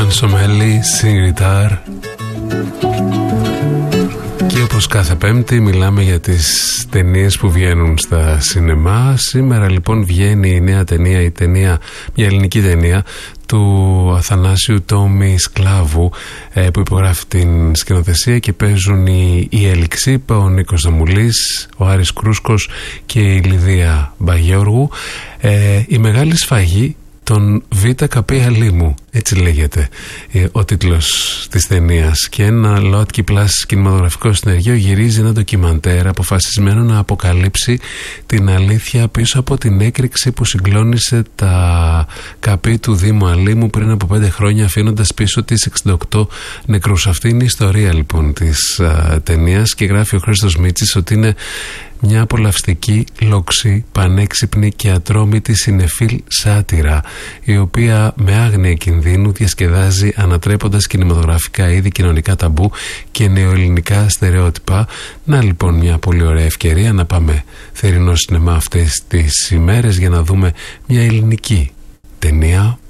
Σομέλη, Σιγκριτάρ. Και όπως κάθε Πέμπτη μιλάμε για τις ταινίες που βγαίνουν στα σινεμά. Σήμερα λοιπόν βγαίνει η νέα ταινία, μια ελληνική ταινία του Αθανάσιου Τόμι Σκλάβου, που υπογράφει την σκηνοθεσία και παίζουν η Ελιξίπα, ο Νίκος Δαμουλής, ο Άρης Κρούσκος και η Λιδία Μπαγιώργου. Η μεγάλη σφαγή των ΒΚ Αλήμου, έτσι λέγεται ο τίτλος της ταινίας, και ένα ΛΟΑΤΚΙ Plus κινηματογραφικό συνεργείο γυρίζει ένα ντοκιμαντέρ αποφασισμένο να αποκαλύψει την αλήθεια πίσω από την έκρηξη που συγκλώνησε τα ΚΑΠΗ του Δήμου Αλήμου πριν από 5 χρόνια, αφήνοντας πίσω τις 68 νεκρούς. Αυτή είναι η ιστορία λοιπόν της ταινίας, και γράφει ο Χρήστος Μίτσης ότι είναι μια απολαυστική, λόξη, πανέξυπνη και ατρόμητη συνεφίλ σάτυρα, η οποία με άγνοια κινδύνου διασκεδάζει ανατρέποντας κινηματογραφικά είδη, κοινωνικά ταμπού και νεοελληνικά στερεότυπα. Να λοιπόν μια πολύ ωραία ευκαιρία να πάμε θερινό σινεμά αυτές τις ημέρες για να δούμε μια ελληνική ταινία